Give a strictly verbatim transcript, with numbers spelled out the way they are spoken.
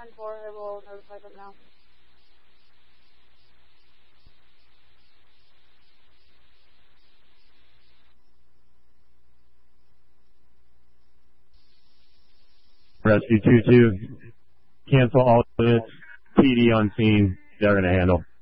ten four, I will notify them now. Rescue two two, cancel all units, P D on scene, they're going to handle.